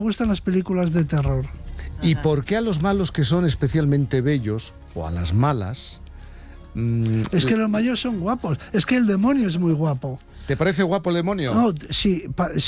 gustan las películas de terror. ¿Y por qué a los malos que son especialmente bellos, o a las malas? Es que los mayores son guapos. Es que el demonio es muy guapo. ¿Te parece guapo el demonio? No, sí,